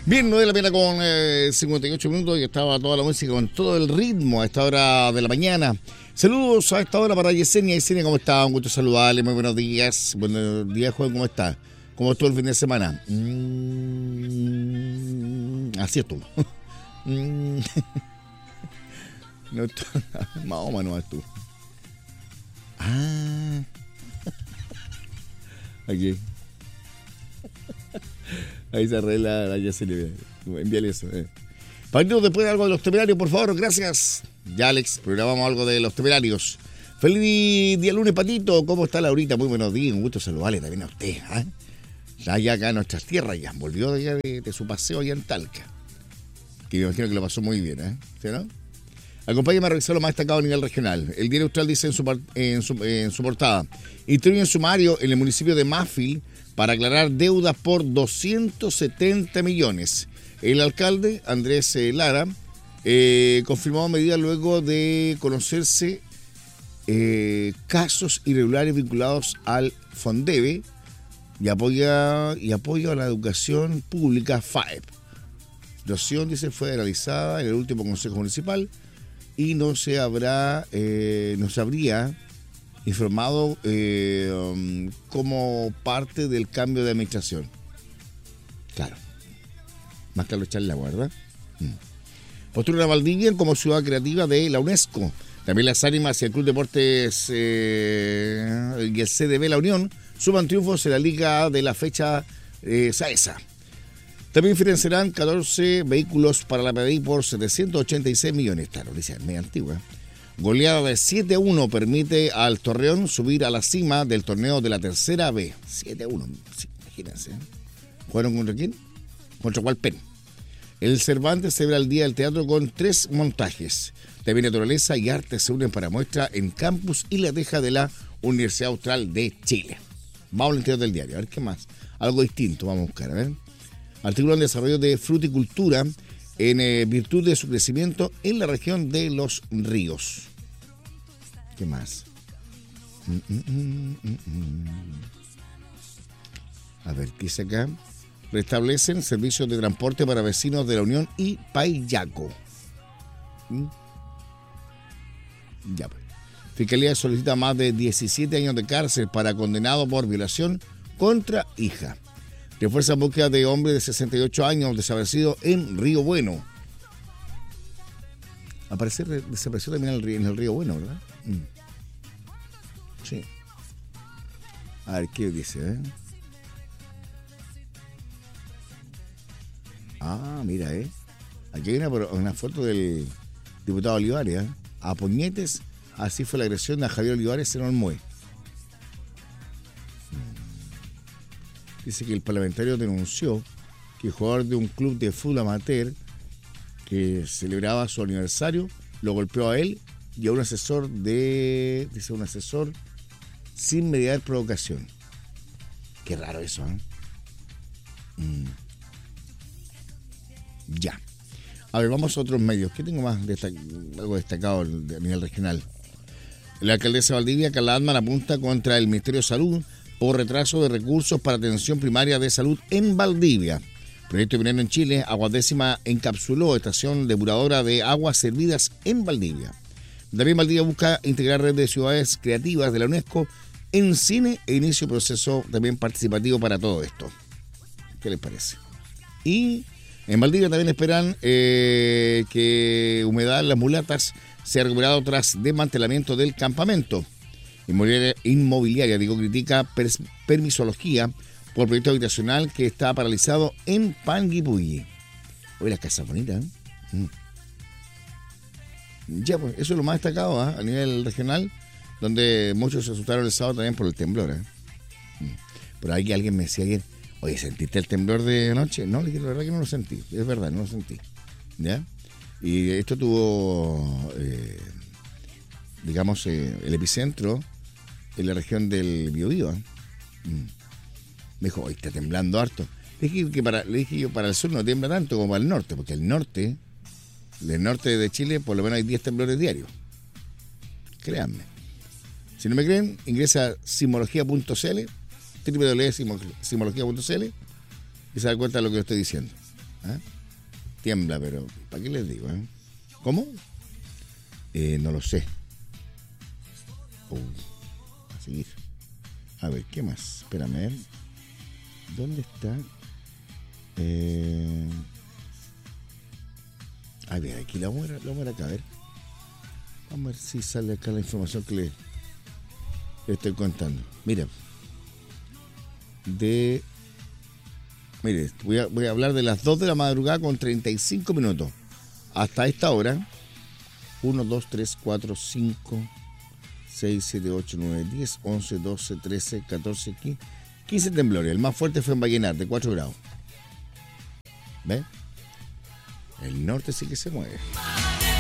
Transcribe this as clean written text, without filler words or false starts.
Bien, 9 de la mañana con 58 minutos y estaba toda la música con todo el ritmo a esta hora de la mañana. Saludos a esta hora para Yesenia. Yesenia, ¿cómo está? Un gusto saludarle, muy buenos días. Buenos días, joven, ¿cómo está? ¿Cómo estuvo el fin de semana? Así estuvo. No estuvo, más o menos estuvo. Aquí. Ahí se arregla la Yesenia. Envíale eso. Partido después de algo de los temerarios, por favor, gracias. Ya, Alex, programamos algo de los temerarios. Feliz día lunes, Patito. ¿Cómo está Laurita? Muy buenos días. Un gusto saludarle también a usted. Está allá acá en nuestras tierras ya. Volvió de allá de su paseo allá en Talca. Que me imagino que lo pasó muy bien, ¿sí, no? Acompáñame a revisar lo más destacado a nivel regional. El Diario Austral dice en su portada: instruyen sumario en el municipio de Mafil para aclarar deudas por 270 millones. El alcalde, Andrés Lara, confirmó medidas luego de conocerse casos irregulares vinculados al Fondeve y apoyo a la educación pública FAEP. La situación, dice, fue analizada en el último Consejo Municipal y no se habría informado como parte del cambio de administración. Claro. Más claro echarle agua, ¿verdad? Postula a Valdivia como ciudad creativa de la UNESCO. También las ánimas y el Club Deportes y el CDB La Unión suman triunfos en la liga de la fecha Saesa. También financiarán 14 vehículos para la PDI por 786 millones. Esta noticia es media antigua. Goleada de 7-1 permite al Torreón subir a la cima del torneo de la tercera B. 7-1, sí, imagínense. ¿Jugaron contra quién? Contra Hualpén. El Cervantes celebra el Día del Teatro con 3 montajes. También naturaleza y arte se unen para muestra en Campus y La Teja de la Universidad Austral de Chile. Vamos al interior del diario, a ver qué más. Algo distinto vamos a buscar, a ver. Artículo en desarrollo de fruticultura en virtud de su crecimiento en la región de los ríos. ¿Qué más? A ver, ¿qué dice acá? Restablecen servicios de transporte para vecinos de La Unión y Payaco. Ya pues. Fiscalía solicita más de 17 años de cárcel para condenado por violación contra hija. Refuerza búsqueda de hombre de 68 años desaparecido en Río Bueno. Desapareció también en el Río Bueno, ¿verdad? Sí. A ver, ¿qué dice? Mira, aquí hay una foto del diputado Olivares, A puñetes, así fue la agresión a Javier Olivares en Olmué. Dice que el parlamentario denunció que el jugador de un club de fútbol amateur que celebraba su aniversario lo golpeó a él y a un asesor sin mediar provocación. Qué raro eso, Ya. A ver, vamos a otros medios. ¿Qué tengo más algo destacado a nivel regional? La alcaldesa de Valdivia, Carla Altman, apunta contra el Ministerio de Salud por retraso de recursos para atención primaria de salud en Valdivia. Proyecto Minero en Chile, Aguas Décima encapsuló estación depuradora de aguas servidas en Valdivia. También Valdivia busca integrar red de ciudades creativas de la UNESCO en cine e inicio proceso también participativo para todo esto. ¿Qué les parece? Y en Valdivia también esperan que humedad en las mulatas sea recuperado tras desmantelamiento del campamento. Inmobiliaria, critica permisología por proyecto habitacional que está paralizado en Panguipulli. Hoy las casas bonitas, Ya, pues, eso es lo más destacado a nivel regional, donde muchos se asustaron el sábado también por el temblor. Por ahí alguien me decía ayer, oye, ¿sentiste el temblor de anoche? No, le dije, la verdad que no lo sentí, es verdad, no lo sentí. ¿Ya? Y esto tuvo, el epicentro en la región del Biobío. Me dijo, hoy está temblando harto. Le dije yo, para el sur no tiembla tanto como para el norte, porque el norte de Chile por lo menos hay 10 temblores diarios. Créanme. Si no me creen, ingresa a sismología.cl, www.sismología.cl, y se da cuenta de lo que yo estoy diciendo. ¿Ah? Tiembla, pero ¿para qué les digo? ¿Cómo? No lo sé. A seguir. A ver, ¿qué más? Espérame, a ver. ¿Dónde está? A ver, aquí la vamos a ver acá, a ver. Vamos a ver si sale acá la información que le estoy contando. Mira. Mire, voy a hablar de las 2 de la madrugada con 35 minutos. Hasta esta hora, 1, 2, 3, 4, 5, 6, 7, 8, 9, 10, 11, 12, 13, 14, 15 temblores. El más fuerte fue en Vallenar, de 4 grados. ¿Ves? El norte sí que se mueve.